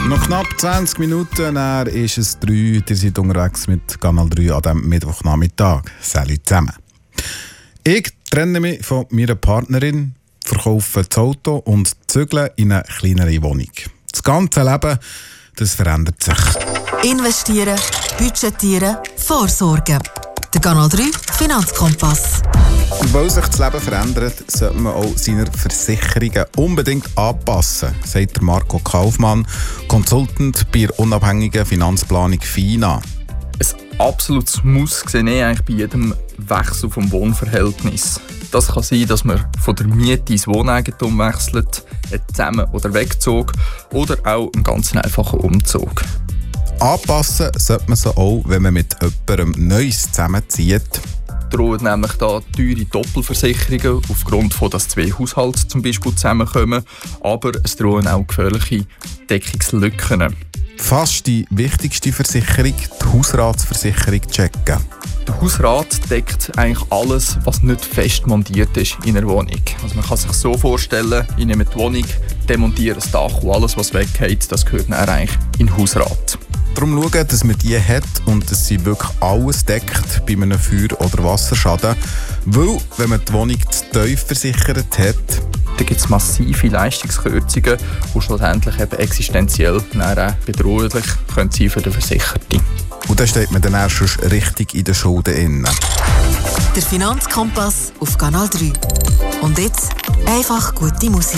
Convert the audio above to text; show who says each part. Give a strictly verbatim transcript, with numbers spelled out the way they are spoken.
Speaker 1: Noch knapp zwanzig Minuten, dann ist es drei. Ihr seid unterwegs mit Kanal drei an diesem Mittwochnachmittag. Salut zusammen. Ich trenne mich von meiner Partnerin, verkaufe das Auto und zügle in eine kleinere Wohnung. Das ganze Leben, das verändert sich.
Speaker 2: Investieren, budgetieren, vorsorgen. Der Kanal drei Finanzkompass.
Speaker 1: Weil sich das Leben verändert, sollte man auch seine Versicherungen unbedingt anpassen, sagt der Marco Kaufmann, Consultant bei der unabhängigen Finanzplanung FINA.
Speaker 3: Ein absolutes Muss sehe ich eigentlich bei jedem Wechsel vom Wohnverhältnis. Das kann sein, dass man von der Miete ins Wohneigentum wechselt, einen Zusammen- oder Wegzug oder auch einen ganz einfachen Umzug.
Speaker 1: Anpassen sollte man sie auch, wenn man mit jemandem Neues zusammenzieht.
Speaker 3: Drohen nämlich da teure Doppelversicherungen aufgrund von, dass zwei Haushalte zum Beispiel zusammenkommen, aber es drohen auch gefährliche Deckungslücken.
Speaker 1: Fast die wichtigste Versicherung, die Hausratsversicherung, checken.
Speaker 3: Der Hausrat deckt eigentlich alles, was nicht fest montiert ist in einer Wohnung. Also man kann sich so vorstellen, ich nehme die Wohnung, demontiere das Dach und alles, was weggeht, das gehört dann eigentlich in den Hausrat.
Speaker 1: Darum schauen, dass man die hat und dass sie wirklich alles deckt bei einem Feuer- oder Wasserschaden. Weil, wenn man die Wohnung zu tief versichert hat,
Speaker 3: da gibt es massive Leistungskürzungen, die schlussendlich eben existenziell bedrohlich können sein für den Versicherten.
Speaker 1: Und dann steht man dann erst schon richtig in den Schulden inne.
Speaker 2: Der Finanzkompass auf Kanal drei. Und jetzt einfach gute Musik.